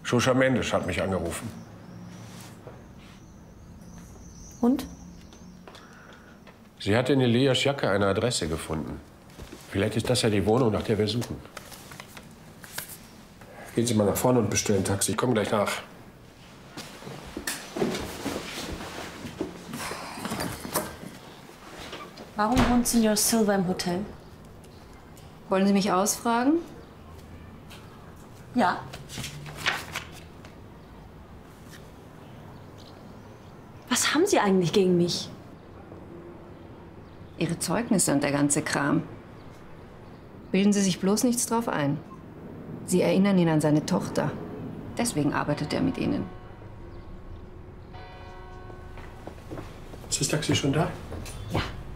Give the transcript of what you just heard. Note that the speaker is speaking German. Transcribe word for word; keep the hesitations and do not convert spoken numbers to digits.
Shusha Mendes hat mich angerufen. Und? Sie hat in Elias Jacke eine Adresse gefunden. Vielleicht ist das ja die Wohnung, nach der wir suchen. Gehen Sie mal nach vorne und bestellen ein Taxi. Ich komme gleich nach. Warum wohnt Senor Silva im Hotel? Wollen Sie mich ausfragen? Ja. Was haben Sie eigentlich gegen mich? Ihre Zeugnisse und der ganze Kram. Bilden Sie sich bloß nichts drauf ein. Sie erinnern ihn an seine Tochter. Deswegen arbeitet er mit Ihnen. Ist das Taxi schon da?